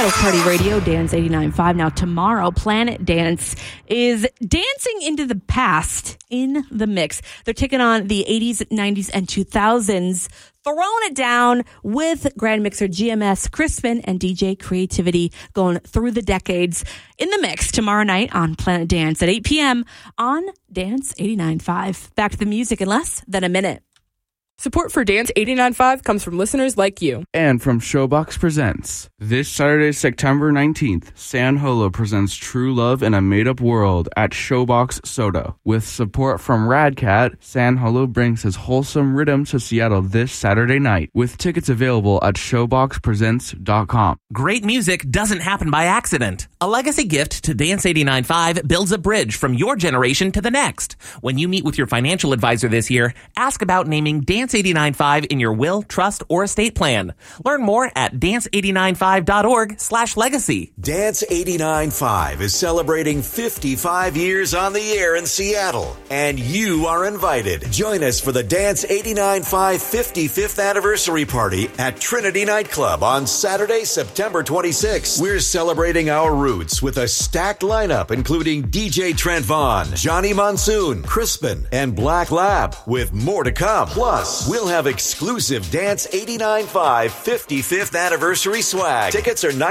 Girls Party Radio, Dance 89.5. Now, tomorrow, Planet Dance is dancing into the past in the mix. They're taking on the 80s, 90s, and 2000s, throwing it down with Grand Mixer GMS, Crispin, and DJ Creativity going through the decades in the mix tomorrow night on Planet Dance at 8 p.m. on Dance 89.5. Back to the music in less than a minute. Support for Dance 89.5 comes from listeners like you. And from Showbox Presents. This Saturday, September 19th, San Holo presents True Love in a Made-Up World at Showbox Soda. With support from Radcat, San Holo brings his wholesome rhythm to Seattle this Saturday night, with tickets available at showboxpresents.com. Great music doesn't happen by accident. A legacy gift to Dance 89.5 builds a bridge from your generation to the next. When you meet with your financial advisor this year, ask about naming Dance 89.5 in your will, trust, or estate plan. Learn more at dance89.5.org/legacy. Dance 89.5 is celebrating 55 years on the air in Seattle, and you are invited. Join us for the Dance 89.5 55th anniversary party at Trinity Nightclub on Saturday, September 26th. We're celebrating our roots with a stacked lineup including DJ Trent Vaughn, Johnny Monsoon, Crispin, and Black Lab, with more to come. Plus, we'll have exclusive Dance 89.5 55th anniversary swag. Tickets are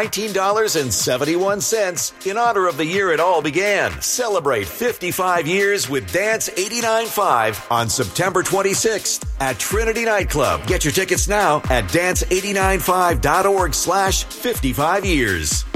$19.71 in honor of the year it all began. Celebrate 55 years with Dance 89.5 on September 26th at Trinity Nightclub. Get your tickets now at dance89.5.org/55 years.